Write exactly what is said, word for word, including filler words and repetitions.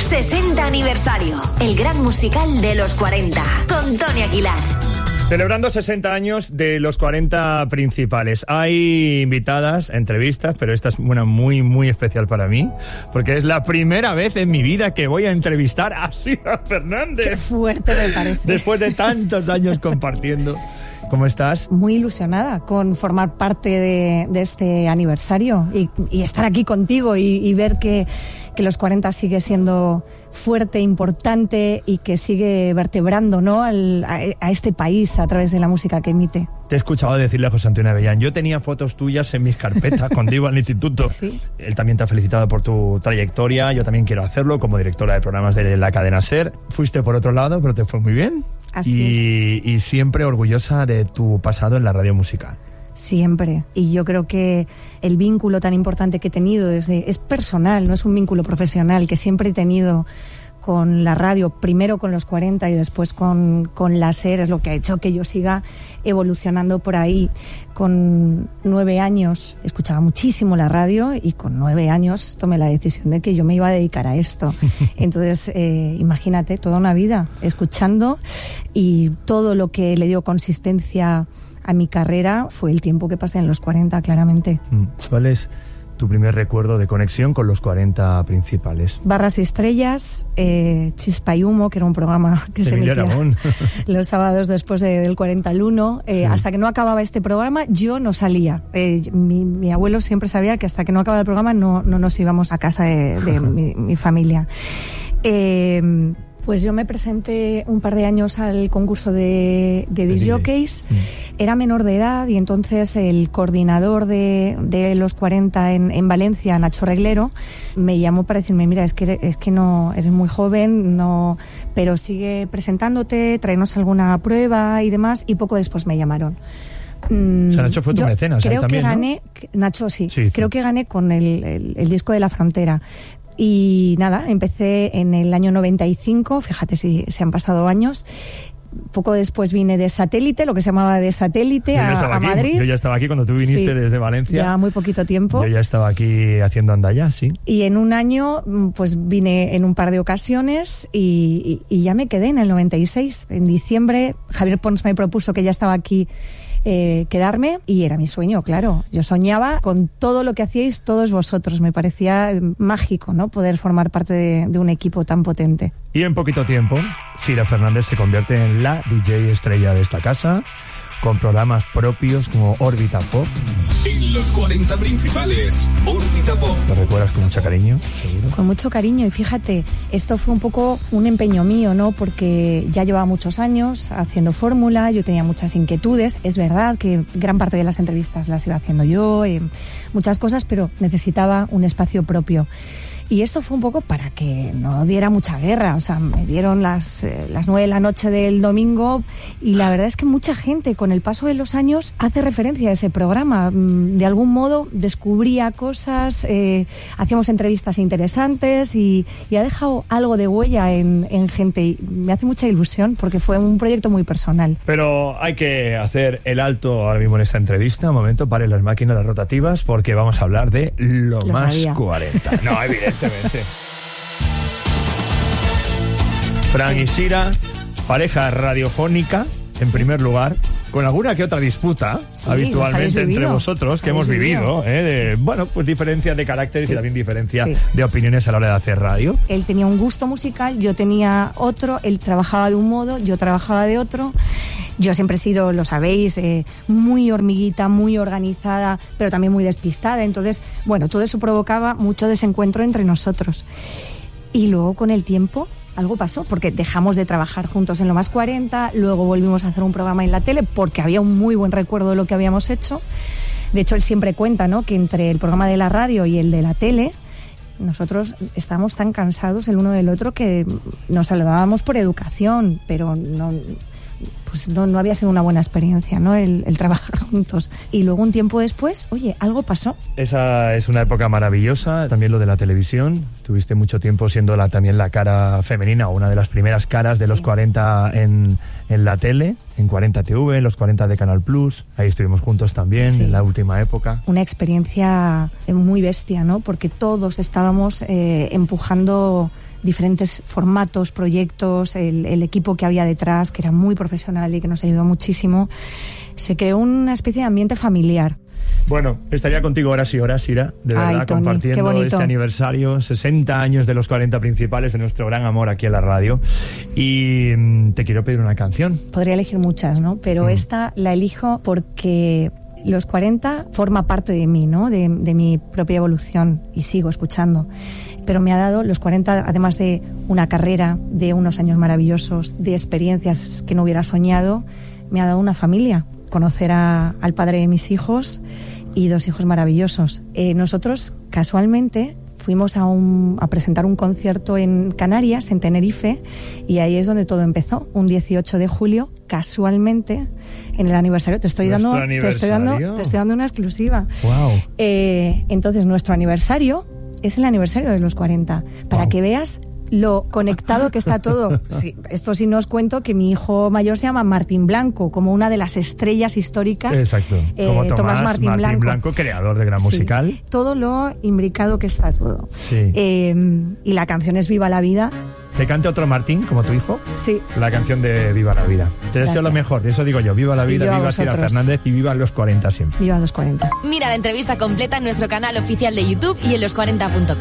sesenta aniversario, el gran musical de los cuarenta, con Tony Aguilar. Celebrando sesenta años de los cuarenta principales. Hay invitadas, entrevistas, pero esta es una muy, muy especial para mí, porque es la primera vez en mi vida que voy a entrevistar a Sira Fernández. Qué fuerte me parece. Después de tantos años compartiendo. ¿Cómo estás? Muy ilusionada con formar parte de, de este aniversario y, y estar aquí contigo y, y ver que, que los cuarenta sigue siendo fuerte, importante y que sigue vertebrando, ¿no?, al, a, a este país a través de la música que emite. Te he escuchado decirle a José Antonio Avellán, yo tenía fotos tuyas en mis carpetas cuando iba al instituto. ¿Sí? Él también te ha felicitado por tu trayectoria, yo también quiero hacerlo como directora de programas de la cadena SER. Fuiste por otro lado, pero te fue muy bien. Así y, es. Y siempre orgullosa de tu pasado en la radio musical. Siempre. Y yo creo que el vínculo tan importante que he tenido es, de, es personal, no es un vínculo profesional, que siempre he tenido con la radio, primero con los cuarenta y después con, con la SER, es lo que ha hecho que yo siga evolucionando por ahí. Con nueve años escuchaba muchísimo la radio y con nueve años tomé la decisión de que yo me iba a dedicar a esto. Entonces, eh, imagínate, toda una vida escuchando, y todo lo que le dio consistencia a mi carrera fue el tiempo que pasé en los cuarenta, claramente. ¿Cuál es tu primer recuerdo de conexión con los cuarenta principales? Barras y estrellas, eh, Chispa y humo, que era un programa que se emitía los sábados después de, del cuarenta al uno. Eh, sí. Hasta que no acababa este programa, yo no salía. Eh, mi, mi abuelo siempre sabía que hasta que no acababa el programa no, no nos íbamos a casa de, de mi, mi familia. Eh, Pues yo me presenté un par de años al concurso de, de disc jockeys. Mm. Era menor de edad y entonces el coordinador de, de los cuarenta en, en Valencia, Nacho Reglero, me llamó para decirme, mira, es que, es que no eres muy joven, no, pero sigue presentándote, tráenos alguna prueba y demás, y poco después me llamaron. O sea, Nacho fue tu mecenas. Creo también, que gané, ¿no? Nacho sí, sí creo sí. que gané con el, el, el disco de La Frontera. Y nada, empecé en el año noventa y cinco, fíjate si se han pasado años. Poco después vine de satélite, lo que se llamaba de satélite, a, a Madrid. Yo ya estaba aquí cuando tú viniste, sí, desde Valencia. Ya muy poquito tiempo. Yo ya estaba aquí haciendo andalla, sí. Y en un año, pues vine en un par de ocasiones y, y, y ya me quedé en el noventa y seis. En diciembre, Javier Pons me propuso que ya estaba aquí Eh, quedarme, y era mi sueño, claro. Yo soñaba con todo lo que hacíais todos vosotros. Me parecía mágico, ¿no?, poder formar parte de, de un equipo tan potente. Y en poquito tiempo, Sira Fernández se convierte en la D J estrella de esta casa, con programas propios como Órbita Pop. En los cuarenta principales, Órbita Pop. ¿Lo recuerdas con mucho cariño, seguro? Con mucho cariño, y fíjate, esto fue un poco un empeño mío, ¿no? Porque ya llevaba muchos años haciendo fórmula, yo tenía muchas inquietudes. Es verdad que gran parte de las entrevistas las iba haciendo yo, eh, muchas cosas, pero necesitaba un espacio propio. Y esto fue un poco para que no diera mucha guerra. O sea, me dieron las, eh, las nueve de la noche del domingo, y la verdad es que mucha gente con el paso de los años hace referencia a ese programa. De algún modo descubría cosas, eh, hacíamos entrevistas interesantes y, y ha dejado algo de huella en, en gente. Y me hace mucha ilusión porque fue un proyecto muy personal. Pero hay que hacer el alto ahora mismo en esta entrevista. Un momento, paren las máquinas, las rotativas, porque vamos a hablar de lo, lo más sabía. cuarenta. No, evidentemente. Fran y Sira, pareja radiofónica, en primer lugar, con alguna que otra disputa, sí, habitualmente entre vosotros, que hemos vivido, vivido ¿eh? de, bueno, pues diferencias de caracteres, sí, y también diferencia sí. de opiniones a la hora de hacer radio. Él tenía un gusto musical, yo tenía otro, él trabajaba de un modo, yo trabajaba de otro. Yo siempre he sido, lo sabéis, eh, muy hormiguita, muy organizada, pero también muy despistada. Entonces, bueno, todo eso provocaba mucho desencuentro entre nosotros. Y luego, con el tiempo, algo pasó, porque dejamos de trabajar juntos en Lo Más cuarenta, luego volvimos a hacer un programa en la tele, porque había un muy buen recuerdo de lo que habíamos hecho. De hecho, él siempre cuenta, ¿no?, que entre el programa de la radio y el de la tele, nosotros estábamos tan cansados el uno del otro que nos saludábamos por educación, pero no... pues no, no había sido una buena experiencia, ¿no?, el, el trabajar juntos. Y luego, un tiempo después, oye, algo pasó. Esa es una época maravillosa, también lo de la televisión. Tuviste mucho tiempo siendo la, también la cara femenina, o una de las primeras caras de sí. los cuarenta en, en la tele, en cuarenta T V, en los cuarenta de Canal Plus. Ahí estuvimos juntos también, sí. en la última época. Una experiencia muy bestia, ¿no?, porque todos estábamos eh, empujando diferentes formatos, proyectos, el, el equipo que había detrás, que era muy profesional y que nos ayudó muchísimo. Se creó una especie de ambiente familiar. Bueno, estaría contigo horas y horas, Ira, de verdad, Ay, Tony, compartiendo este aniversario, sesenta años de los cuarenta principales de nuestro gran amor aquí en la radio. Y mmm, te quiero pedir una canción. Podría elegir muchas, ¿no? Pero mm. esta la elijo porque los cuarenta forma parte de mí, ¿no? De, de mi propia evolución, y sigo escuchando. Pero me ha dado los cuarenta, además de una carrera, de unos años maravillosos, de experiencias que no hubiera soñado, me ha dado una familia. Conocer a, al padre de mis hijos y dos hijos maravillosos. Eh, nosotros, casualmente, fuimos a, un, a presentar un concierto en Canarias, en Tenerife, y ahí es donde todo empezó. Un dieciocho de julio, casualmente, en el aniversario. Te estoy dando, te estoy dando, te estoy dando una exclusiva. Wow. Eh, entonces, nuestro aniversario es el aniversario de los cuarenta. Para wow. que veas lo conectado que está todo. Sí, esto sí no os cuento que mi hijo mayor se llama Martín Blanco, como una de las estrellas históricas. Exacto, eh, como Tomás, Tomás Martín, Martín Blanco. Blanco, creador de Gran Musical. Sí, todo lo imbricado que está todo. Sí. Eh, y la canción es Viva la Vida. ¿Te cante otro Martín, como tu hijo? Sí. La canción de Viva la Vida. Te deseo lo mejor, eso digo yo. Viva la vida, viva Sira Fernández y viva los cuarenta siempre. Viva los cuarenta. Mira la entrevista completa en nuestro canal oficial de YouTube y en los cuarenta punto com.